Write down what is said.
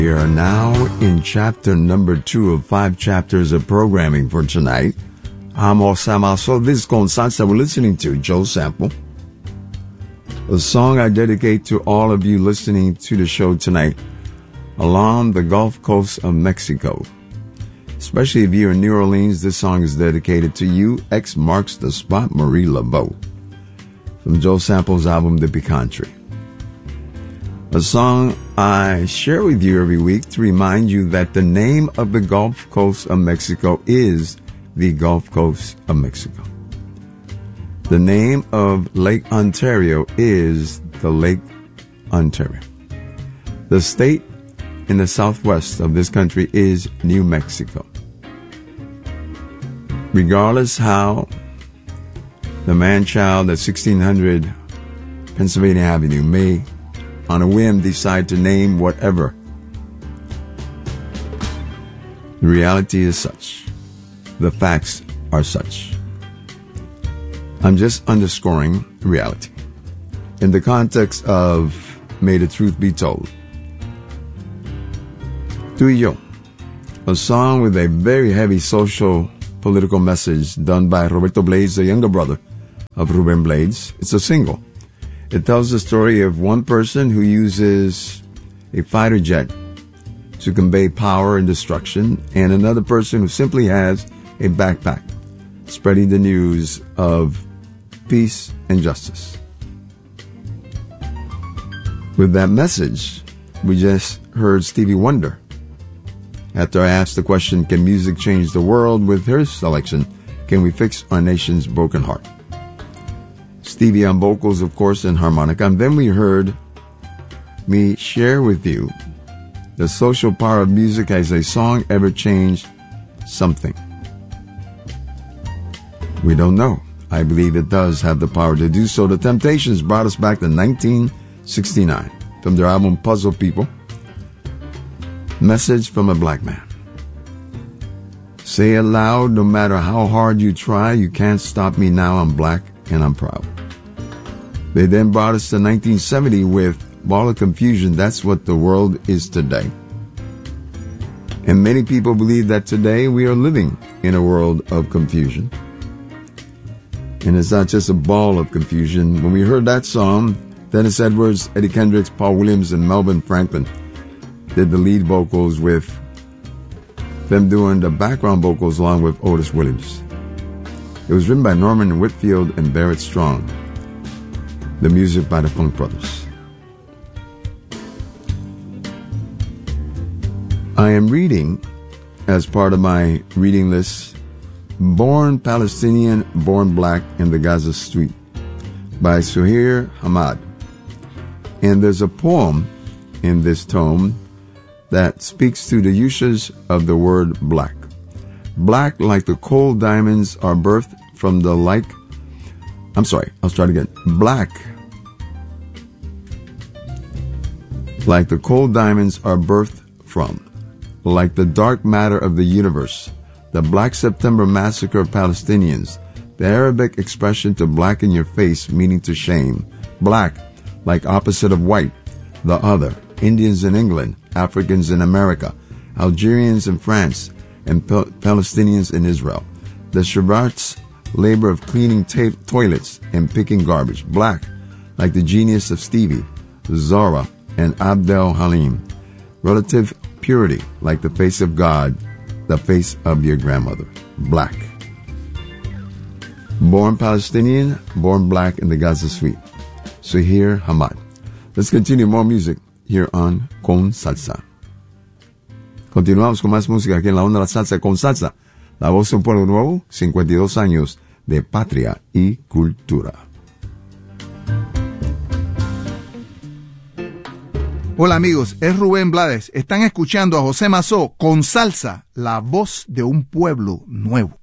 We are now in chapter number 2 of 5 chapters of programming for tonight. I'm Osama. So this is con salsa. We're listening to Joe Sample, a song I dedicate to all of you listening to the show tonight along the Gulf Coast of Mexico. Especially if you're in New Orleans, this song is dedicated to you. X marks the spot, Marie Laveau, from Joe Sample's album, The Picantry. A song I share with you every week to remind you that the name of the Gulf Coast of Mexico is the Gulf Coast of Mexico. The name of Lake Ontario is the Lake Ontario. The state in the southwest of this country is New Mexico. Regardless how the man-child at 1600 Pennsylvania Avenue may on a whim decide to name whatever, the reality is such. The facts are such. I'm just underscoring reality in the context of May the Truth Be Told. Tu y Yo, a song with a very heavy social political message done by Roberto Blades, the younger brother of Ruben Blades. It's a single. It tells the story of one person who uses a fighter jet to convey power and destruction, and another person who simply has a backpack spreading the news of peace and justice. With that message, we just heard Stevie Wonder. After I asked the question, can music change the world? With her selection, Can We Fix Our Nation's Broken Heart? Stevie on vocals, of course, and harmonica. And then we heard me share with you the social power of music. Has a song ever changed something? We don't know. I believe it does have the power to do so. The Temptations brought us back to 1969 from their album Puzzle People. Message from a Black Man. Say it loud, no matter how hard you try, you can't stop me now. I'm black and I'm proud. They then brought us to 1970 with Ball of Confusion. That's what the world is today. And many people believe that today we are living in a world of confusion. And it's not just a ball of confusion. When we heard that song, Dennis Edwards, Eddie Kendricks, Paul Williams, and Melvin Franklin did the lead vocals, with them doing the background vocals along with Otis Williams. It was written by Norman Whitfield and Barrett Strong. The music by the Funk Brothers. I am reading, as part of my reading list, Born Palestinian, Born Black in the Gaza Street by Suhair Hamad. And there's a poem in this tome that speaks to the uses of the word black. Black, like the cold diamonds, are birthed from the like... Black, like the cold diamonds, are birthed from, like the dark matter of the universe, the Black September massacre of Palestinians, the Arabic expression to blacken your face, meaning to shame. Black, like opposite of white, the other, Indians in England, Africans in America, Algerians in France, and Palestinians in Israel. The Shabbat's labor of cleaning toilets and picking garbage. Black, like the genius of Stevie, Zora, and Abdel Halim. Relative purity, like the face of God, the face of your grandmother. Black. Born Palestinian, born black in the Gaza Street. Suhair Hamad. Let's continue more music here on Con Salsa. Continuamos con más música aquí en la onda de la salsa con salsa. La voz de un pueblo nuevo, 52 años de patria y cultura. Hola amigos, es Rubén Blades. Están escuchando a José Mazó con salsa, la voz de un pueblo nuevo.